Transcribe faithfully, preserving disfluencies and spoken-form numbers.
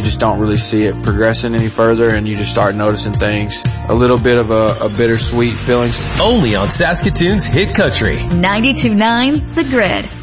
you just don't really see it progressing any further, and you just start noticing things. A little bit of a, a bittersweet feeling. Only on Saskatoon's Hit Country. ninety-two point nine The Grid.